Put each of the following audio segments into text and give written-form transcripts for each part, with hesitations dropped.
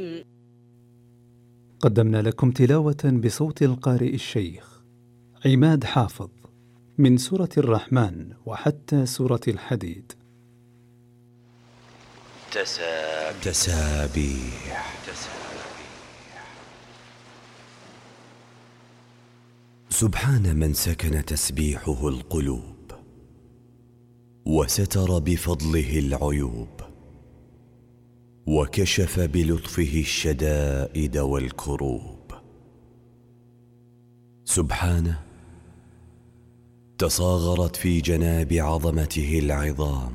قدمنا لكم تلاوة بصوت القارئ الشيخ عماد حافظ من سورة الرحمن وحتى سورة الحديد. تسابيح. سبحان من سكن تسبيحه القلوب وستر بفضله العيوب وكشف بلطفه الشدائد والكروب. سبحانه تصاغرت في جناب عظمته العظام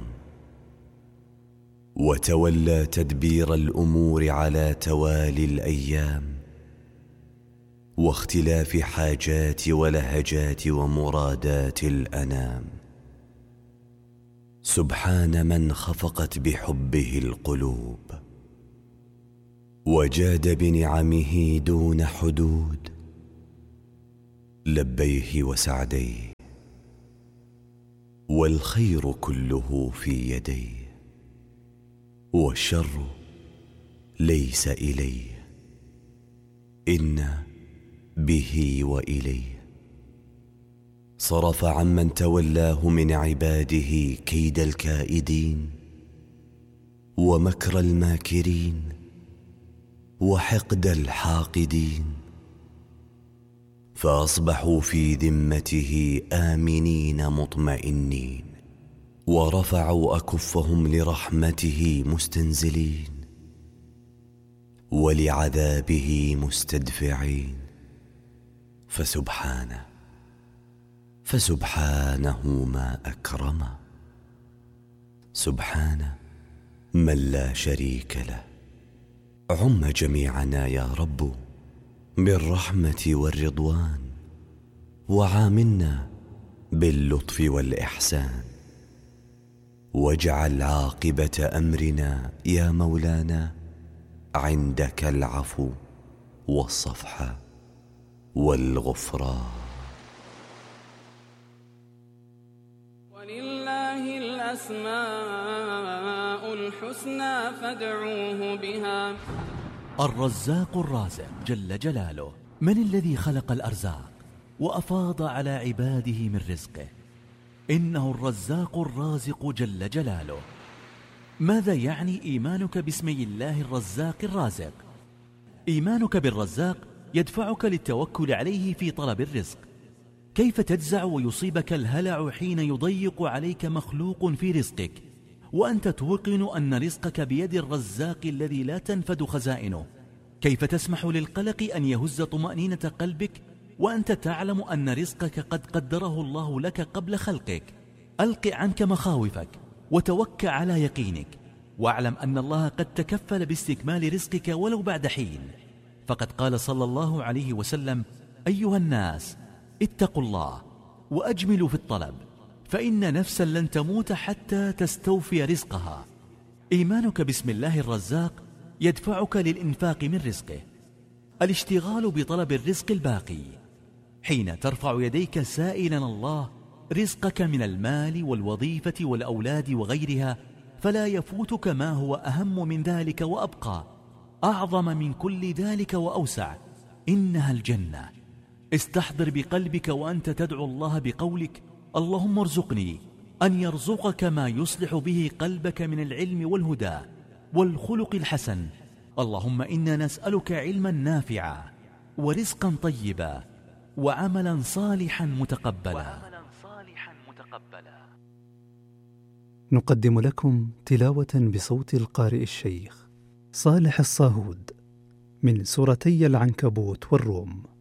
وتولى تدبير الأمور على توالي الأيام واختلاف حاجات ولهجات ومرادات الأنام. سبحان من خفقت بحبه القلوب وجاد بنعمه دون حدود، لبيه وسعديه والخير كله في يديه والشر ليس إليه، إن به وإليه. صرف عمن تولاه من عباده كيد الكائدين ومكر الماكرين وحقد الحاقدين، فأصبحوا في ذمته آمنين مطمئنين ورفعوا أكفهم لرحمته مستنزلين ولعذابه مستدفعين. فسبحانه ما أكرمه، سبحانه من لا شريك له. عم جميعنا يا رب بالرحمة والرضوان وعاملنا باللطف والإحسان، واجعل عاقبة أمرنا يا مولانا عندك العفو والصفح والغفران. ولله الأسماء الحسنى فادعوه بها. الرزاق الرازق جل جلاله من الذي خلق الأرزاق وأفاض على عباده من رزقه؟ إنه الرزاق الرازق جل جلاله. ماذا يعني إيمانك باسم الله الرزاق الرازق؟ إيمانك بالرزاق يدفعك للتوكل عليه في طلب الرزق. كيف تجزع ويصيبك الهلع حين يضيق عليك مخلوق في رزقك وأنت توقن أن رزقك بيد الرزاق الذي لا تنفد خزائنه؟ كيف تسمح للقلق أن يهز طمأنينة قلبك وأنت تعلم أن رزقك قد قدره الله لك قبل خلقك؟ ألق عنك مخاوفك وتوكل على يقينك، واعلم أن الله قد تكفل باستكمال رزقك ولو بعد حين. فقد قال صلى الله عليه وسلم: أيها الناس اتقوا الله وأجملوا في الطلب، فإن نفسا لن تموت حتى تستوفي رزقها. إيمانك باسم الله الرزاق يدفعك للإنفاق من رزقه، الاشتغال بطلب الرزق الباقي. حين ترفع يديك سائلا الله رزقك من المال والوظيفة والأولاد وغيرها، فلا يفوتك ما هو أهم من ذلك وأبقى، أعظم من كل ذلك وأوسع، إنها الجنة. استحضر بقلبك وأنت تدعو الله بقولك: اللهم ارزقني، أن يرزقك ما يصلح به قلبك من العلم والهدى والخلق الحسن. اللهم إنا نسألك علما نافعا ورزقا طيبا وعملا صالحا متقبلا. نقدم لكم تلاوة بصوت القارئ الشيخ صالح الصاهود من سورتي العنكبوت والروم.